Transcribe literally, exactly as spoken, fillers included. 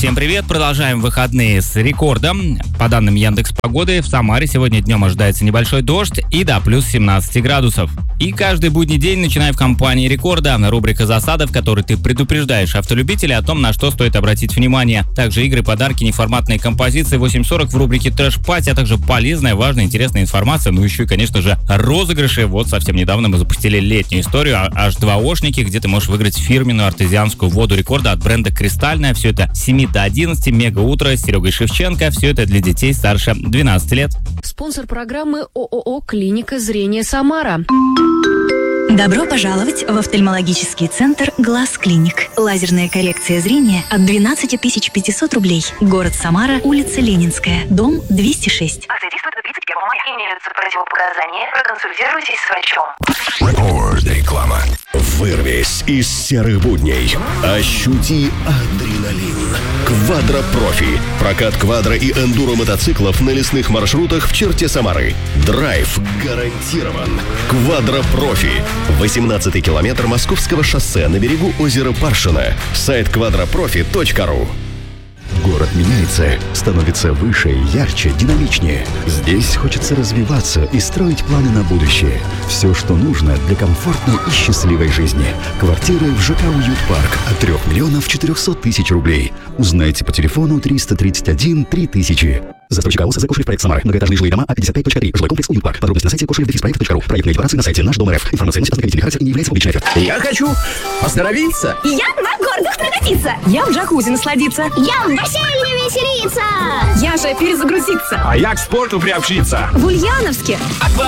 Всем привет! Продолжаем выходные с рекордом. По данным Яндекс.Погоды, в Самаре сегодня днем ожидается небольшой дождь и до плюс семнадцать градусов. И каждый будний день, начиная в компании рекорда, рубрика «Засада», в которой ты предупреждаешь автолюбителей о том, на что стоит обратить внимание. Также игры, подарки, неформатные композиции, восемь сорок в рубрике «Трэш-пати», а также полезная, важная, интересная информация. Ну еще и, конечно же, розыгрыши. Вот совсем недавно мы запустили летнюю историю эйч два ошники, где ты можешь выиграть фирменную артезианскую воду рекорда от бренда «Кристальная». Все это с семи до одиннадцати, мега утро с Серегой Шевченко. Все это для детей старше двенадцати лет. Спонсор программы ООО «Клиника зрения Самара». Добро пожаловать в офтальмологический центр «Глаз Клиник». Лазерная коррекция зрения от двенадцати тысяч пятисот рублей. Город Самара, улица Ленинская, дом двести шесть. Акция действует до тридцать первого мая. Имеются противопоказания. Проконсультируйтесь с врачом. Рекорд. Реклама. Вырвись из серых будней. Ощути адреналин. Квадро-профи. Прокат квадро и эндуро мотоциклов на лесных маршрутах в черте Самары. Драйв гарантирован. Квадро-профи. восемнадцатый километр Московского шоссе на берегу озера Паршино. Сайт квадропрофи точка ру. Город меняется, становится выше, ярче, динамичнее. Здесь хочется развиваться и строить планы на будущее. Все, что нужно для комфортной и счастливой жизни. Квартиры в ЖК «Уют-парк» от трех миллионов четырехсот тысяч рублей. Узнайте по телефону триста тридцать один три тысячи. Застройщик АО СЗ «Кошелев Проект Самара». Многоэтажные жилые дома А пятьдесят пять точка три. Жилой комплекс «Уют-парк». Подробности на сайте кошелев проект точка ру. Проектные декларации на сайте Наш Дом РФ. Информация носит ознакомительный характер и не является публичной офертой. Я хочу оздоровиться. Я на гордых прокатиться. Я в джакузи насладиться. Я в бассейне веселиться. Я же перезагрузиться. А я к спорту приобщиться. В Ульяновске